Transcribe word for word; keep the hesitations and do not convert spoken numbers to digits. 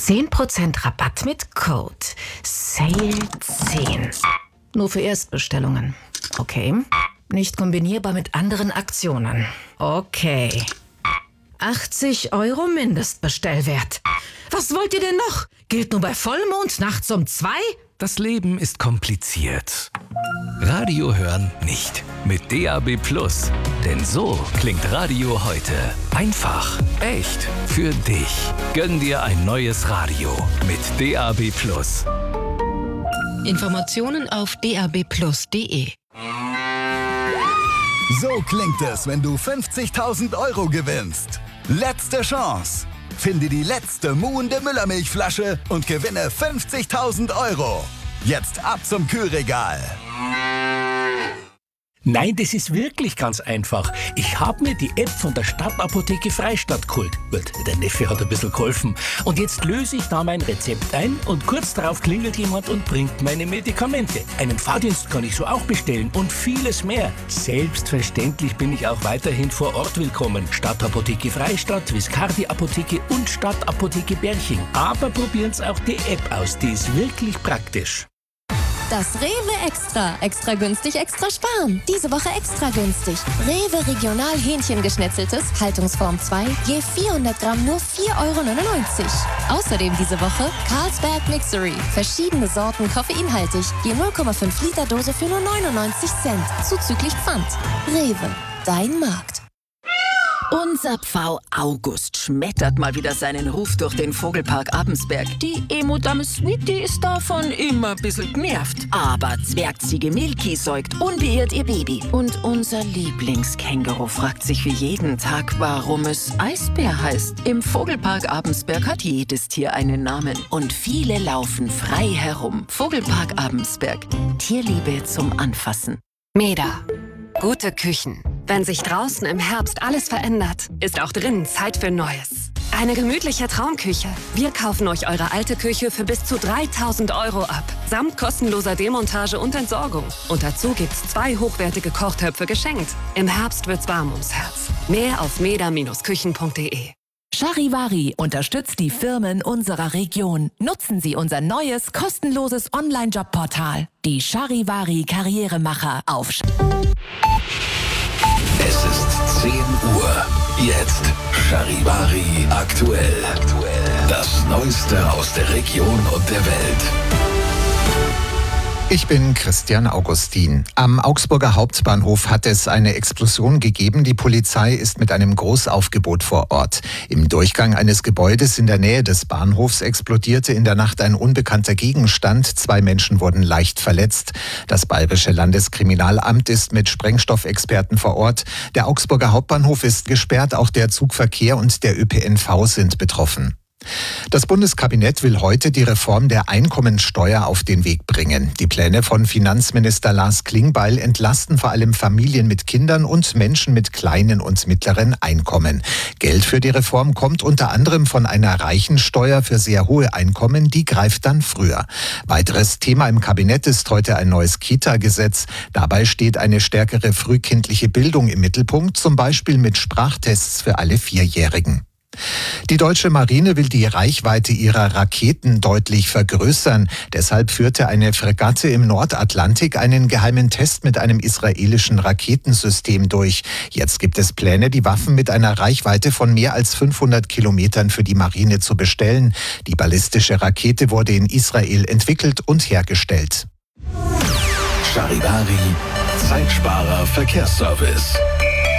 zehn Prozent Rabatt mit Code S A L E zehn. Nur für Erstbestellungen. Okay. Nicht kombinierbar mit anderen Aktionen. Okay. achtzig Euro Mindestbestellwert. Was wollt ihr denn noch? Gilt nur bei Vollmond nachts um zwei? Das Leben ist kompliziert. Radio hören nicht. Mit D A B Plus. Denn so klingt Radio heute. Einfach, echt, für dich. Gönn dir ein neues Radio mit D A B Plus. Informationen auf d a b plus punkt d e. So klingt es, wenn du fünfzigtausend Euro gewinnst. Letzte Chance. Finde die letzte muhende Müllermilchflasche und gewinne fünfzigtausend Euro. Jetzt ab zum Kühlregal. Nein, das ist wirklich ganz einfach. Ich habe mir die App von der Stadtapotheke Freistadt geholt. Gut, der Neffe hat ein bisschen geholfen. Und jetzt löse ich da mein Rezept ein und kurz darauf klingelt jemand und bringt meine Medikamente. Einen Fahrdienst kann ich so auch bestellen und vieles mehr. Selbstverständlich bin ich auch weiterhin vor Ort willkommen. Stadtapotheke Freistadt, Viscardi Apotheke und Stadtapotheke Berching. Aber probieren's auch die App aus, die ist wirklich praktisch. Das Rewe Extra. Extra günstig, extra sparen. Diese Woche extra günstig. Rewe Regional Hähnchengeschnetzeltes, Haltungsform zwei, je vierhundert Gramm nur vier Euro neunundneunzig. Außerdem diese Woche Carlsberg Mixery. Verschiedene Sorten koffeinhaltig, je null Komma fünf Liter Dose für nur neunundneunzig Cent. Zuzüglich Pfand. Rewe, dein Markt. Unser Pfau August schmettert mal wieder seinen Ruf durch den Vogelpark Abensberg. Die Emo-Dame Sweetie ist davon immer ein bisschen genervt. Aber Zwergziege Milky säugt unbeirrt ihr Baby. Und unser Lieblingskänguru fragt sich wie jeden Tag, warum es Eisbär heißt. Im Vogelpark Abensberg hat jedes Tier einen Namen. Und viele laufen frei herum. Vogelpark Abensberg. Tierliebe zum Anfassen. Meda. Gute Küchen. Wenn sich draußen im Herbst alles verändert, ist auch drinnen Zeit für Neues. Eine gemütliche Traumküche. Wir kaufen euch eure alte Küche für bis zu dreitausend Euro ab. Samt kostenloser Demontage und Entsorgung. Und dazu gibt's zwei hochwertige Kochtöpfe geschenkt. Im Herbst wird's warm ums Herz. Mehr auf meda Bindestrich küchen punkt d e. Charivari unterstützt die Firmen unserer Region. Nutzen Sie unser neues, kostenloses Online-Jobportal. Die Charivari Karrieremacher auf Sch Es ist zehn Uhr. Jetzt Charivari aktuell. Das Neueste aus der Region und der Welt. Ich bin Christian Augustin. Am Augsburger Hauptbahnhof hat es eine Explosion gegeben. Die Polizei ist mit einem Großaufgebot vor Ort. Im Durchgang eines Gebäudes in der Nähe des Bahnhofs explodierte in der Nacht ein unbekannter Gegenstand. Zwei Menschen wurden leicht verletzt. Das Bayerische Landeskriminalamt ist mit Sprengstoffexperten vor Ort. Der Augsburger Hauptbahnhof ist gesperrt. Auch der Zugverkehr und der Ö P N V sind betroffen. Das Bundeskabinett will heute die Reform der Einkommensteuer auf den Weg bringen. Die Pläne von Finanzminister Lars Klingbeil entlasten vor allem Familien mit Kindern und Menschen mit kleinen und mittleren Einkommen. Geld für die Reform kommt unter anderem von einer Reichensteuer für sehr hohe Einkommen, die greift dann früher. Weiteres Thema im Kabinett ist heute ein neues Kita-Gesetz. Dabei steht eine stärkere frühkindliche Bildung im Mittelpunkt, zum Beispiel mit Sprachtests für alle Vierjährigen. Die deutsche Marine will die Reichweite ihrer Raketen deutlich vergrößern. Deshalb führte eine Fregatte im Nordatlantik einen geheimen Test mit einem israelischen Raketensystem durch. Jetzt gibt es Pläne, die Waffen mit einer Reichweite von mehr als fünfhundert Kilometern für die Marine zu bestellen. Die ballistische Rakete wurde in Israel entwickelt und hergestellt. Charivari, Zeitsparer Verkehrsservice.